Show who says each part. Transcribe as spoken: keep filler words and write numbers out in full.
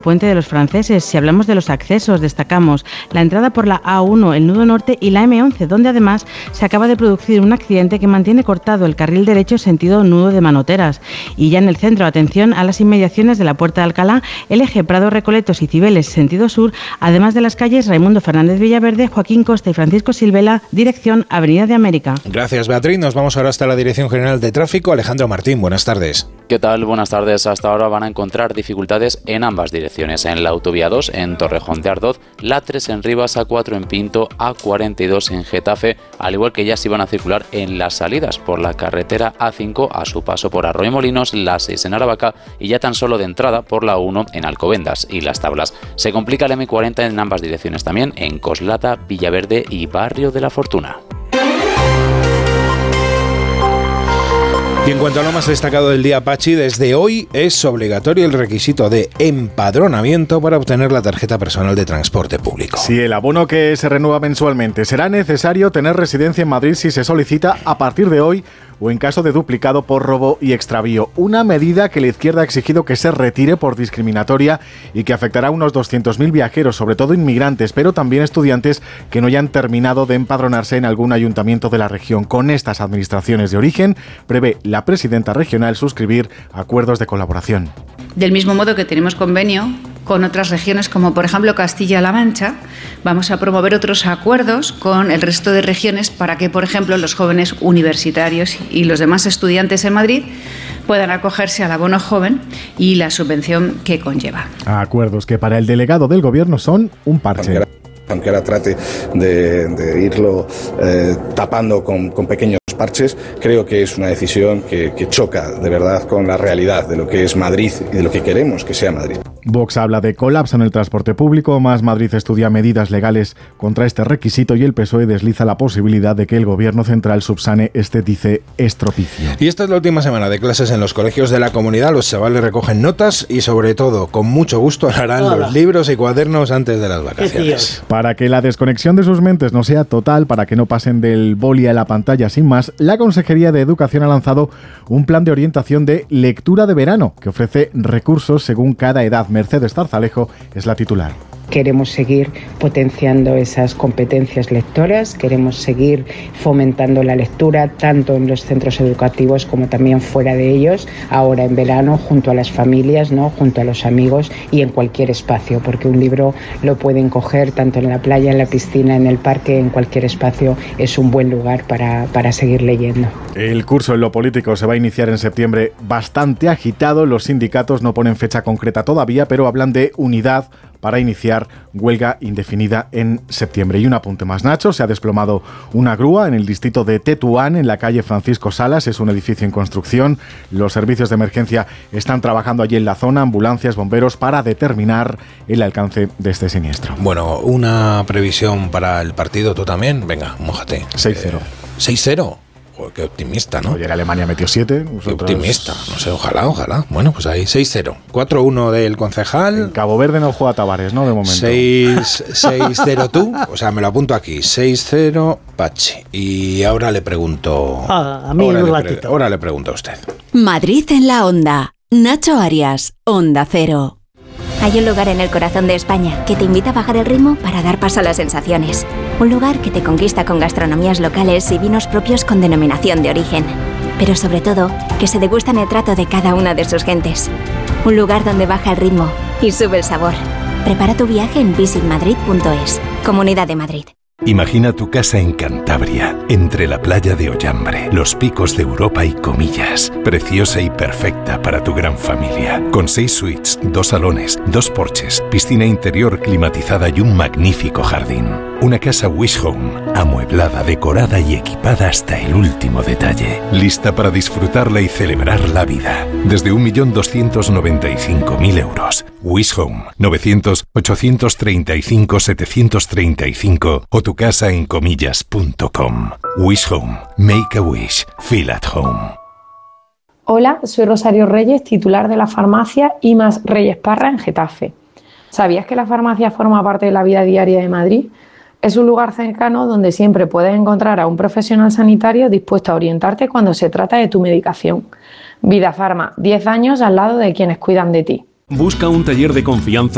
Speaker 1: Puente de los Franceses. Si hablamos de los accesos, destacamos la entrada por la A uno, el nudo norte y la eme once, donde además se acaba de producir un accidente que mantiene cortado el carril derecho sentido nudo de Manoteras. Y ya en el centro, atención a las inmediaciones de la Puerta de Alcalá, el eje Prado Recoletos y Cibeles sentido sur, además de las calles Raimundo Fernández Villaverde, Joaquín Costa y Francisco Silvela, dirección Avenida de América.
Speaker 2: Gracias, Beatriz. Nos vamos ahora hasta la Dirección General de Tráfico. Alejandro Martín, buenas tardes.
Speaker 3: ¿Qué tal? Buenas tardes. Hasta ahora van a encontrar dificultades en ambas direcciones. En la autovía dos en Torrejón de Ardoz, la tres en Rivas, A cuatro en Pinto, A cuarenta y dos en Getafe, al igual que ya se van a circular en las salidas por la carretera A cinco a su paso por Arroyomolinos, la seis en Aravaca y ya tan solo de entrada por la uno en Alcobendas y Las Tablas. Se complica el eme cuarenta en ambas direcciones también en Coslada, Villaverde y Barrio de la Fortuna.
Speaker 2: Y en cuanto a lo más destacado del día, Pachi, desde hoy es obligatorio el requisito de empadronamiento para obtener la tarjeta personal de transporte público.
Speaker 4: Sí, el abono que se renueva mensualmente. Será necesario tener residencia en Madrid si se solicita a partir de hoy o en caso de duplicado por robo y extravío. Una medida que la izquierda ha exigido que se retire por discriminatoria y que afectará a unos doscientos mil viajeros, sobre todo inmigrantes, pero también estudiantes que no hayan terminado de empadronarse en algún ayuntamiento de la región. Con estas administraciones de origen, prevé la presidenta regional suscribir acuerdos de colaboración.
Speaker 5: Del mismo modo que tenemos convenio con otras regiones como por ejemplo Castilla-La Mancha, vamos a promover otros acuerdos con el resto de regiones para que, por ejemplo, los jóvenes universitarios y los demás estudiantes en Madrid puedan acogerse al abono joven y la subvención que conlleva.
Speaker 4: Acuerdos que para el delegado del Gobierno son un parche.
Speaker 6: Aunque ahora trate de, de irlo eh, tapando con, con pequeños parches, creo que es una decisión que, que choca de verdad con la realidad de lo que es Madrid y de lo que queremos que sea Madrid.
Speaker 4: Vox habla de colapso en el transporte público, Más Madrid estudia medidas legales contra este requisito y el P S O E desliza la posibilidad de que el Gobierno central subsane este, dice, estropicio.
Speaker 2: Y esta es la última semana de clases en los colegios de la comunidad. Los chavales recogen notas y sobre todo, con mucho gusto, harán Hola. los libros y cuadernos antes de las vacaciones.
Speaker 4: Para que la desconexión de sus mentes no sea total, para que no pasen del boli a la pantalla sin más, la Consejería de Educación ha lanzado un plan de orientación de lectura de verano que ofrece recursos según cada edad. Mercedes Zarzalejo es la titular.
Speaker 7: Queremos seguir potenciando esas competencias lectoras, queremos seguir fomentando la lectura tanto en los centros educativos como también fuera de ellos, ahora en verano junto a las familias, ¿no? Junto a los amigos y en cualquier espacio, porque un libro lo pueden coger tanto en la playa, en la piscina, en el parque, en cualquier espacio, es un buen lugar para, para seguir leyendo.
Speaker 4: El curso en lo político se va a iniciar en septiembre bastante agitado, los sindicatos no ponen fecha concreta todavía, pero hablan de unidad para iniciar huelga indefinida en septiembre. Y un apunte más, Nacho, se ha desplomado una grúa en el distrito de Tetuán, en la calle Francisco Salas, es un edificio en construcción. Los servicios de emergencia están trabajando allí en la zona, ambulancias, bomberos, para determinar el alcance de este siniestro.
Speaker 2: Bueno, una previsión para el partido, tú también, venga, mójate.
Speaker 4: seis cero.
Speaker 2: Eh, ¿seis cero? Qué optimista, ¿no?
Speaker 4: Ayer Alemania metió siete.
Speaker 2: Qué optimista, no sé, ojalá, ojalá. Bueno, pues ahí seis cero. cuatro uno del concejal.
Speaker 4: En Cabo Verde no juega Tavares, ¿no? De momento.
Speaker 2: seis cero tú, o sea, me lo apunto aquí. seis cero Pachi. Y ahora le pregunto...
Speaker 8: Ah, a mí
Speaker 2: ahora,
Speaker 8: un
Speaker 2: le
Speaker 8: ratito.
Speaker 2: pre- ahora le pregunto a usted.
Speaker 9: Madrid en la Onda. Nacho Arias, Onda Cero.
Speaker 10: Hay un lugar en el corazón de España que te invita a bajar el ritmo para dar paso a las sensaciones. Un lugar que te conquista con gastronomías locales y vinos propios con denominación de origen. Pero sobre todo, que se degustan el trato de cada una de sus gentes. Un lugar donde baja el ritmo y sube el sabor. Prepara tu viaje en visit madrid punto es. Comunidad de Madrid.
Speaker 11: Imagina tu casa en Cantabria, entre la playa de Ollambre, los picos de Europa y Comillas. Preciosa y perfecta para tu gran familia. Con seis suites, dos salones, dos porches, piscina interior climatizada y un magnífico jardín. Una casa Wish Home, amueblada, decorada y equipada hasta el último detalle. Lista para disfrutarla y celebrar la vida. Desde un millón doscientos noventa y cinco mil euros. Wish Home, novecientos, ochocientos treinta y cinco, setecientos treinta y cinco o tu casa en comillas punto com. Wish Home. Make a wish. Feel at home.
Speaker 12: Hola, soy Rosario Reyes, titular de la farmacia IMAS Reyes Parra en Getafe. ¿Sabías que la farmacia forma parte de la vida diaria de Madrid? Es un lugar cercano donde siempre puedes encontrar a un profesional sanitario dispuesto a orientarte cuando se trata de tu medicación. Vida Farma, diez años al lado de quienes cuidan de ti.
Speaker 13: Busca un taller de confianza